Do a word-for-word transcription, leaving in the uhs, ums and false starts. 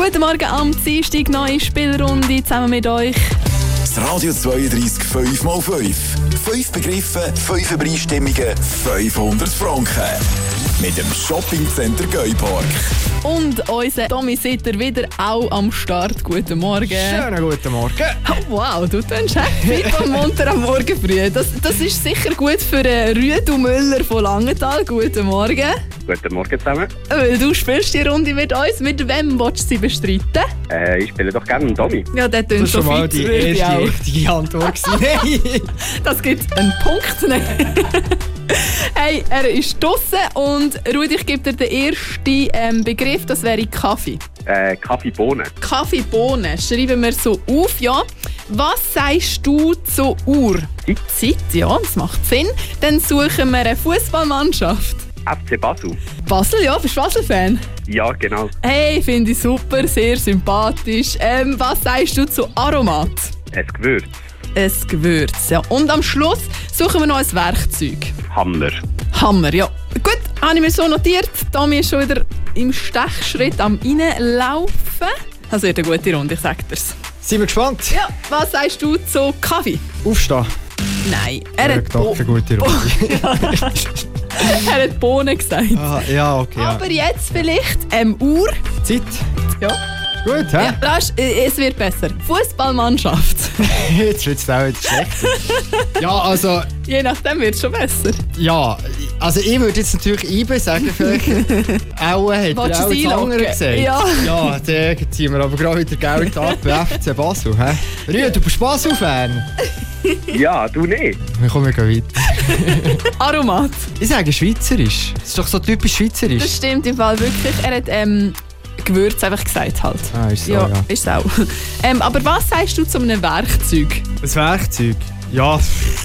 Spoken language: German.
Guten Morgen am Dienstag, neue Spielrunde zusammen mit euch. Das Radio zweiunddreissig fünf mal fünf. Fünf Begriffe, fünf Übereinstimmungen, fünfhundert Franken. Mit dem Shoppingcenter Geupark. Und unser Tommy Sitter wieder auch am Start. Guten Morgen. Schönen guten Morgen. Oh, wow, du tönst happy und munter am Morgen früh. Das, das ist sicher gut für äh, Rüdu Müller von Langenthal. Guten Morgen. Guten Morgen zusammen. Weil du spielst die Runde mit uns. Mit wem willst du sie bestreiten? Äh, ich spiele doch gerne einen Tommy. Ja, der tönt Das war schon schon mal fit, die würde ich erste auch. richtige Antwort. Nein. Das gibt einen Punkt. Hey, er ist draussen und Rudi, ich gebe dir den ersten ähm, Begriff, das wäre Kaffee. Äh, Kaffeebohnen. Kaffeebohnen, schreiben wir so auf, ja. Was sagst du zur Uhr? Zeit. Zeit, ja, das macht Sinn. Dann suchen wir eine Fußballmannschaft. F C Basel. Basel, ja, bist du Basel-Fan? Ja, genau. Hey, finde ich super, sehr sympathisch. Ähm, was sagst du zu Aromat? Ein Gewürz. Ein Gewürz, ja. Und am Schluss suchen wir noch ein Werkzeug. Hammer. Hammer, ja. Gut, habe ich mir so notiert. Tommy ist schon wieder im Stechschritt am Reinlaufen. Das wird eine gute Runde, ich sag dir's. Sind wir gespannt? Ja, was sagst du zu Kaffee? Aufstehen. Nein, er Ja, hat, gedacht, Bo eine gute Runde. er hat Bohnen gesagt. Ah, ja, okay. Ja. Aber jetzt vielleicht ähm, Uhr. Zeit. Ja. Gut, hä? Ja, lass, äh, es wird besser. Fußballmannschaft. Jetzt wird es auch wieder schlechter. Ja, also, Je nachdem wird es schon besser. ja, also ich würde jetzt natürlich I B sagen, vielleicht. Auch hat er Willst du auch es das andere einloggen? gesagt. Ja. Ja, dann ziehen wir aber gerade wieder Geld ab bei F C Basel. Hä? Rüd, du bist Basel-Fan? Ja, du nicht. Wir kommen weiter. Aromat. Ich sage Schweizerisch. Das ist doch so typisch Schweizerisch. Das stimmt im Fall wirklich. Er hat ähm, Gewürz einfach gesagt halt. Ah, ist so, ja, ja. ist auch. ähm, aber was sagst du zu einem Werkzeug? Ein Werkzeug? Ja,